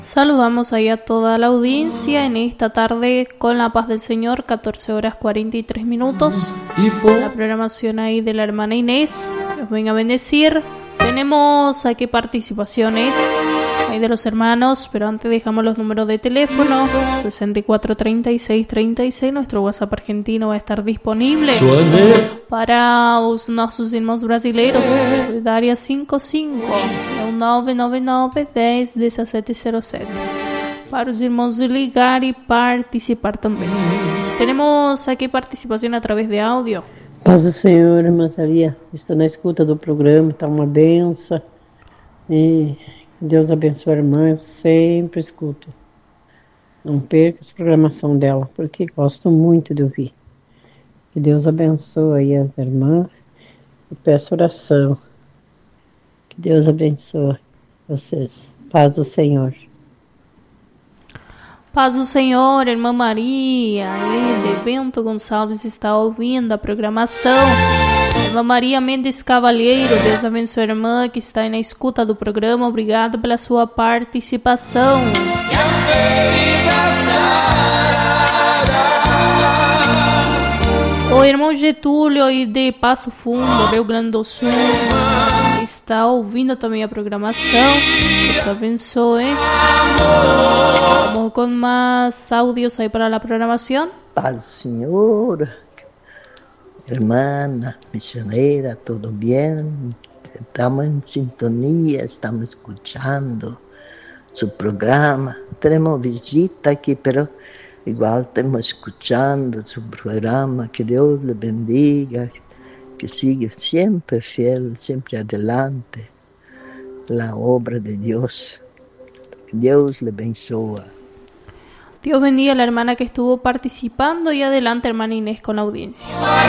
Saludamos ahí a toda la audiencia en esta tarde con la paz del Señor, 14 horas 43 minutos. La programación ahí de la hermana Inés, Dios venga a bendecir. Tenemos aquí participaciones ahí de los hermanos, pero antes dejamos los números de teléfono. 643636, nuestro WhatsApp argentino va a estar disponible para nossos irmãos brasileiros da área 55 999 10 1707, para os irmãos de ligar y participar también. Tenemos aquí participación a través de audio. Paz do Senhor, irmã Thalia. Estou na escuta do programa, está uma benção. E Deus abençoe a irmã, eu sempre escuto. Não perca a programação dela, porque gosto muito de ouvir. Que Deus abençoe as irmãs. Eu peço oração. Que Deus abençoe vocês. Paz do Senhor. Paz do Senhor, irmã Maria, aí de Bento Gonçalves está ouvindo a programação. Irmã Maria Mendes Cavalheiro, Deus abençoe a irmã que está aí na escuta do programa. Obrigado pela sua participação. O irmão Getúlio aí de Passo Fundo, Rio Grande do Sul, está ouvindo também a programação. Deus abençoe. Vamos con más audios ahí para la programación. Paz Señor, hermana, misionera, todo bien. Estamos en sintonía, estamos escuchando su programa. Tenemos visita aquí, pero igual estamos escuchando su programa. Que Dios le bendiga, que siga siempre fiel, siempre adelante la obra de Dios. Que Dios le bendiga. Dios bendiga a la hermana que estuvo participando y adelante, hermana Inés, con la audiencia.